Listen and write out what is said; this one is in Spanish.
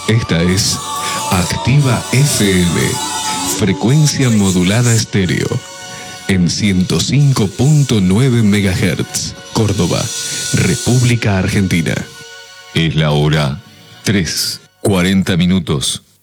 Esta es Activa FM, frecuencia modulada estéreo, en 105.9 MHz, Córdoba, República Argentina. Es la hora 3:40.